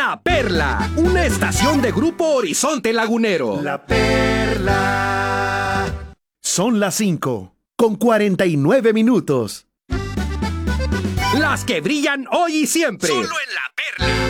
La Perla, una estación de Grupo Horizonte Lagunero. La Perla. Son las 5:49. Las que brillan hoy y siempre. Solo en La Perla.